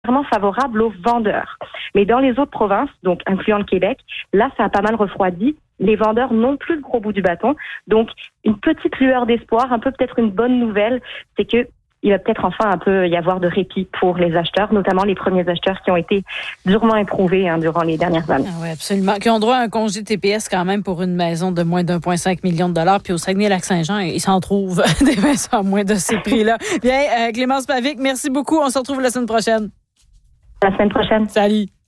vraiment favorable aux vendeurs. Mais dans les autres provinces, donc incluant le Québec, là, ça a pas mal refroidi. Les vendeurs n'ont plus le gros bout du bâton. Donc, une petite lueur d'espoir, un peu peut-être une bonne nouvelle, c'est que il va peut-être enfin un peu y avoir de répit pour les acheteurs, notamment les premiers acheteurs qui ont été durement éprouvés durant les dernières années. Ah oui, absolument. Qui ont droit à un congé TPS quand même pour une maison de moins d'1,5 million de dollars. Puis au Saguenay-Lac-Saint-Jean, ils s'en trouvent des maisons à moins de ces prix-là. Bien, Clémence Pavic, merci beaucoup. On se retrouve la semaine prochaine. La semaine prochaine. Salut.